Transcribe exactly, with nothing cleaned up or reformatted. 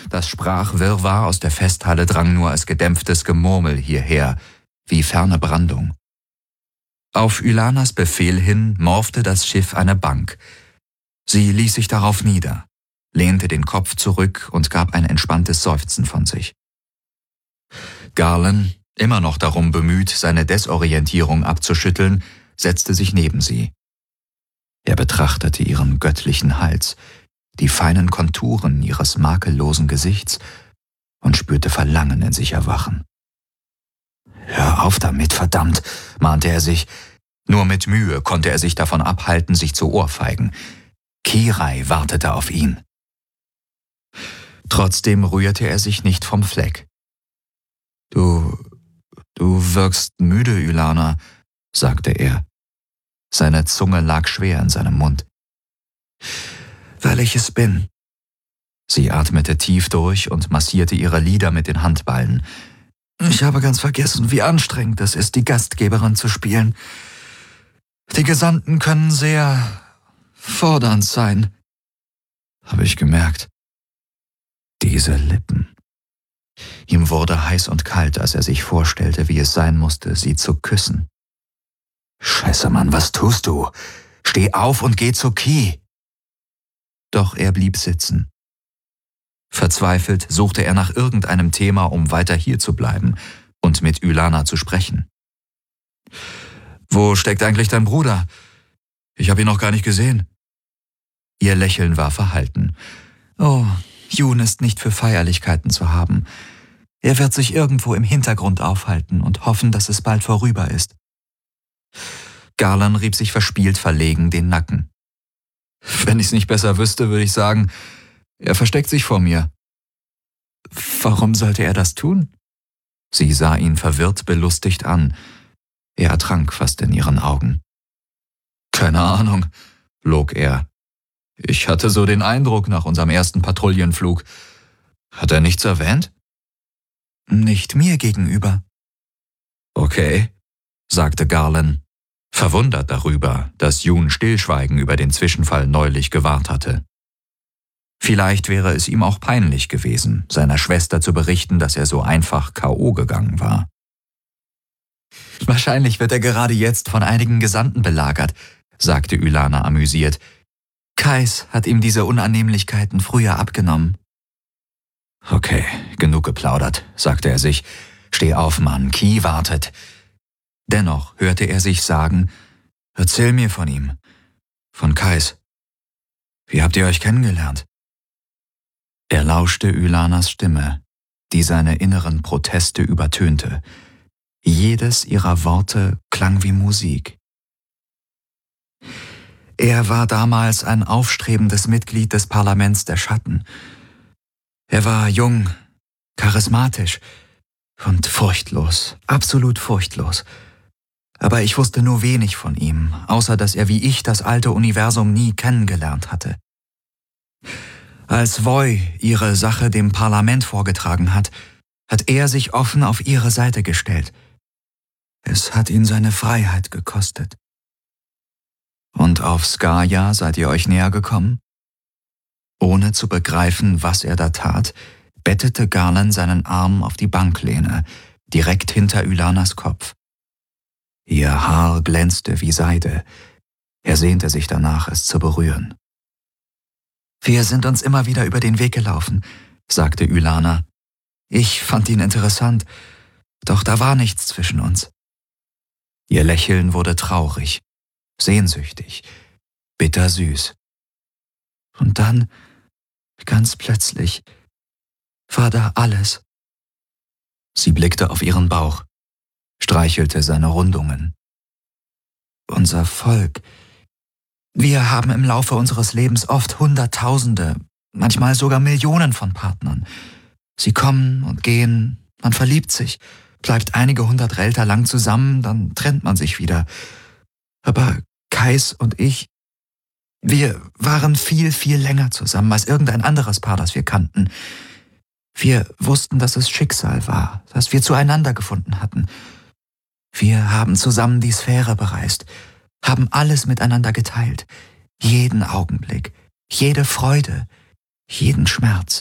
Das Sprachwirrwarr aus der Festhalle drang nur als gedämpftes Gemurmel hierher, wie ferne Brandung. Auf Ylanas Befehl hin morfte das Schiff eine Bank. Sie ließ sich darauf nieder, lehnte den Kopf zurück und gab ein entspanntes Seufzen von sich. Garland, immer noch darum bemüht, seine Desorientierung abzuschütteln, setzte sich neben sie. Er betrachtete ihren göttlichen Hals, die feinen Konturen ihres makellosen Gesichts und spürte Verlangen in sich erwachen. »Hör auf damit, verdammt«, mahnte er sich. Nur mit Mühe konnte er sich davon abhalten, sich zu ohrfeigen. Kirai wartete auf ihn. Trotzdem rührte er sich nicht vom Fleck. »Du, du wirkst müde, Ylana«, sagte er. Seine Zunge lag schwer in seinem Mund. »Weil ich es bin.« Sie atmete tief durch und massierte ihre Lider mit den Handballen. »Ich habe ganz vergessen, wie anstrengend es ist, die Gastgeberin zu spielen. Die Gesandten können sehr fordernd sein.« »Habe ich gemerkt.« Diese Lippen. Ihm wurde heiß und kalt, als er sich vorstellte, wie es sein musste, sie zu küssen. »Scheiße, Mann, was tust du? Steh auf und geh zu Ki!« Doch er blieb sitzen. Verzweifelt suchte er nach irgendeinem Thema, um weiter hier zu bleiben und mit Ylana zu sprechen. »Wo steckt eigentlich dein Bruder? Ich habe ihn noch gar nicht gesehen.« Ihr Lächeln war verhalten. »Oh, Jun ist nicht für Feierlichkeiten zu haben. Er wird sich irgendwo im Hintergrund aufhalten und hoffen, dass es bald vorüber ist.« Garland rieb sich verspielt verlegen den Nacken. »Wenn ich's nicht besser wüsste, würde ich sagen, er versteckt sich vor mir.« »Warum sollte er das tun?« Sie sah ihn verwirrt belustigt an. Er ertrank fast in ihren Augen. »Keine Ahnung«, log er. »Ich hatte so den Eindruck nach unserem ersten Patrouillenflug. Hat er nichts erwähnt?« »Nicht mir gegenüber.« »Okay«, sagte Garland, verwundert darüber, dass Jun Stillschweigen über den Zwischenfall neulich gewahrt hatte. Vielleicht wäre es ihm auch peinlich gewesen, seiner Schwester zu berichten, dass er so einfach K O gegangen war. »Wahrscheinlich wird er gerade jetzt von einigen Gesandten belagert«, sagte Ylana amüsiert. »Kais hat ihm diese Unannehmlichkeiten früher abgenommen.« »Okay, genug geplaudert«, sagte er sich. »Steh auf, Mann, Ki wartet.« Dennoch hörte er sich sagen, »Erzähl mir von ihm, von Kais. Wie habt ihr euch kennengelernt?« Er lauschte Ylanas Stimme, die seine inneren Proteste übertönte. Jedes ihrer Worte klang wie Musik. Er war damals ein aufstrebendes Mitglied des Parlaments der Schatten. Er war jung, charismatisch und furchtlos, absolut furchtlos. Aber ich wusste nur wenig von ihm, außer dass er wie ich das alte Universum nie kennengelernt hatte. Als Voi ihre Sache dem Parlament vorgetragen hat, hat er sich offen auf ihre Seite gestellt. Es hat ihn seine Freiheit gekostet. Und auf Skaya seid ihr euch näher gekommen? Ohne zu begreifen, was er da tat, bettete Garland seinen Arm auf die Banklehne, direkt hinter Ylanas Kopf. Ihr Haar glänzte wie Seide. Er sehnte sich danach, es zu berühren. »Wir sind uns immer wieder über den Weg gelaufen«, sagte Ylana. »Ich fand ihn interessant, doch da war nichts zwischen uns.« Ihr Lächeln wurde traurig, sehnsüchtig, bittersüß. Und dann, ganz plötzlich, war da alles. Sie blickte auf ihren Bauch, streichelte seine Rundungen. »Unser Volk. Wir haben im Laufe unseres Lebens oft Hunderttausende, manchmal sogar Millionen von Partnern. Sie kommen und gehen, man verliebt sich, bleibt einige hundert Relter lang zusammen, dann trennt man sich wieder. Aber Kais und ich, wir waren viel, viel länger zusammen als irgendein anderes Paar, das wir kannten. Wir wussten, dass es Schicksal war, dass wir zueinander gefunden hatten. Wir haben zusammen die Sphäre bereist, haben alles miteinander geteilt, jeden Augenblick, jede Freude, jeden Schmerz.